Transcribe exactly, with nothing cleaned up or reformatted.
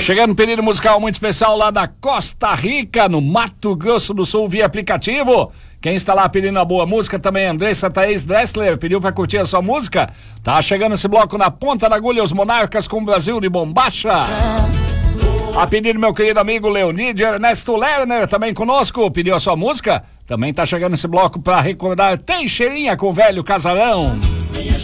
chegando um pedido musical muito especial lá da Costa Rica, no Mato Grosso do Sul, via aplicativo. Quem está lá pedindo a boa música também é Andressa Thaís Dressler, pediu pra curtir a sua música. Tá chegando esse bloco na ponta da agulha, os Monarcas com o Brasil de Bombacha. A pedido meu querido amigo Leonídio Ernesto Lerner, também conosco, pediu a sua música. Também tá chegando esse bloco pra recordar Teixeirinha com o Velho Casarão.